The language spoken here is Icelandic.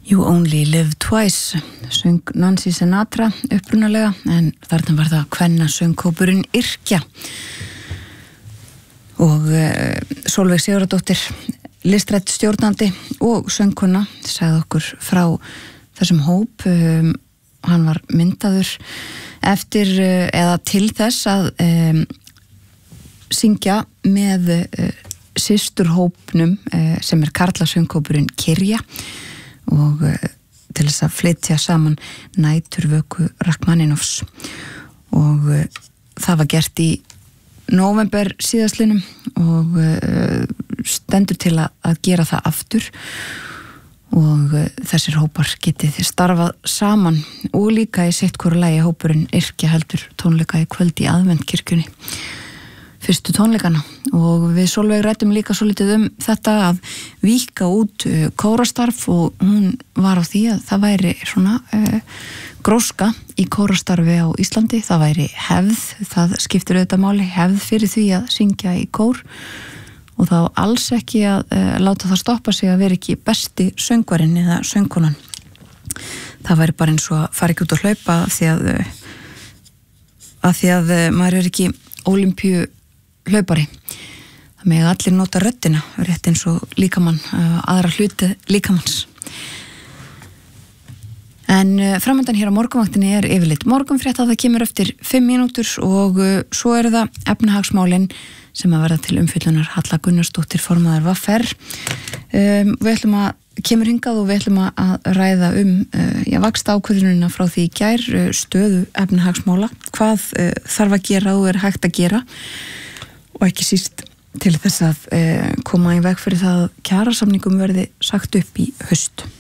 You Only Live Twice söng Nancy Sinatra upprunalega, en þarna var það kvenna söngkópurinn Yrkja og Sólveig Sigurðardóttir, listrænn stjórnandi og söngkona, sagði okkur frá þessum hóp. Hann var myndaður eftir eða til þess að syngja með systurhópnum sem karla söngkópurinn Kirja, og til þess að flytja saman Næturvöku Rachmaninoffs, og það var gert í nóvember síðastliðnum og stendur til að gera það aftur, og þessir hópar getið starfað saman, og líka í sitt hvoru lagi hópurinn Yrkja heldur tónleika í kvöld í Aðventkirkjunni, fyrstu tónleikana. Og við Sólveig ræddum líka svolítið þetta að víkka út kórastarf, og hún var á því að það væri svona gróska í kórastarfi á Íslandi. Það væri hefð, það skiptir auðvitað máli, hefð fyrir því að syngja í kór, og þá alls ekki að láta það stoppa sig að vera ekki besti söngvarinn eða söngkonan. Það væri bara eins og að fara ekki út að hlaupa af því að maður er ekki ólympíu hlaupari. Það með allir nota röddina, rétt eins og líkamann, aðra hluti líkamanns. En framöndan hér á morgunvaktinni er yfirleitt morgunfrétta, það kemur eftir 5 mínútur, og svo eru það efnahagsmálin sem að verða til umfjöllunar. Halla Gunnarsdóttir, formaður VR. Við ætlum að kemur hingað og við ætlum að ræða vaxtaákvörðunina frá því í gær, stöðu efnahagsmála, hvað þarf að gera og hægt að gera, og ekki síst til þess að koma í veg fyrir það að kjarasamningum verði sagt upp í haust.